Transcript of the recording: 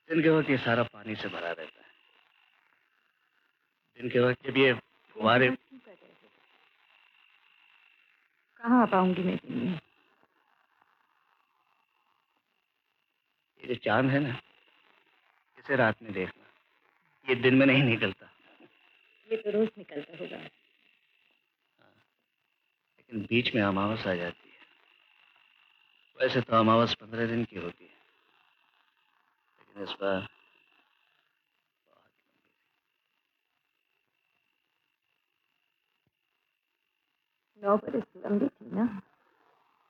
दिन के वक्त ये सारा पानी से भरा रहता है। दिन के वक्त जब ये फुहारे। क्यों कर रहे हो? कहाँ आ पाऊंगी मैं दिन में? ये जो चांद है ना, इसे रात में देखना, ये दिन में नहीं निकलता। ये तो रोज निकलता होगा। लेकिन बीच में अमावस आ जाती है। वैसे तो अमावस 15 दिन की होती है, लेकिन इस बार 9 बरस लंबी थी ना।